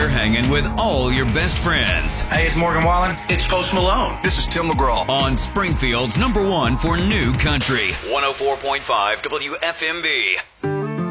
you're hanging with all your best friends. Hey, it's Morgan Wallen. It's Post Malone. This is Tim McGraw. On Springfield's #1 for new country, 104.5 WFMB.